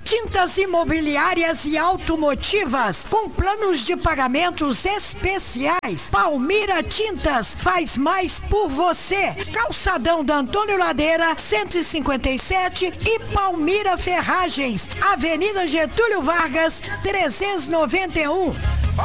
Tintas imobiliárias e automotivas com planos de pagamentos especiais. Palmira Tintas faz mais por você. Calçadão da Antônio Ladeira, 157 e Palmira Ferragens, Avenida Getúlio Vargas, 391.